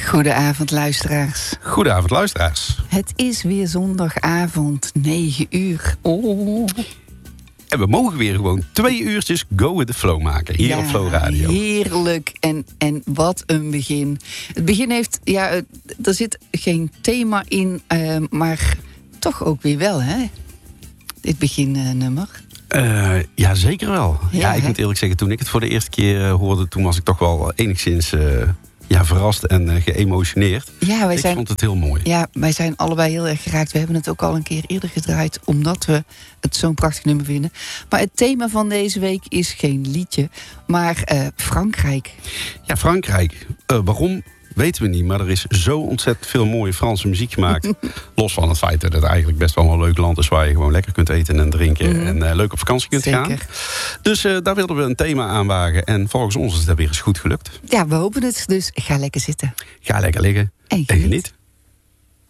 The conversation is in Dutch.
Goedenavond, luisteraars. Goedenavond, luisteraars. Het is weer zondagavond, 9 uur. Oh. En we mogen weer gewoon 2 uurtjes go with the flow maken. Hier op Flow Radio. Heerlijk. En wat een begin. Het begin heeft, er zit geen thema in, maar toch ook weer wel, hè? Dit beginnummer. Ja, zeker wel. Ja, ik hè? moet eerlijk zeggen, toen ik het voor de eerste keer hoorde, toen was ik toch wel enigszins verrast en geëmotioneerd. Ja, ik vond het heel mooi. Ja, wij zijn allebei heel erg geraakt. We hebben het ook al een keer eerder gedraaid, omdat we het zo'n prachtig nummer vinden. Maar het thema van deze week is geen liedje, maar Frankrijk. Ja, Frankrijk. Waarom? Weten we niet, maar er is zo ontzettend veel mooie Franse muziek gemaakt. Los van het feit dat het eigenlijk best wel een leuk land is waar je gewoon lekker kunt eten en drinken en leuk op vakantie kunt gaan. Dus daar wilden we een thema aan wagen en volgens ons is dat weer eens goed gelukt. Ja, we hopen het. Dus ga lekker zitten. Ga lekker liggen en geniet.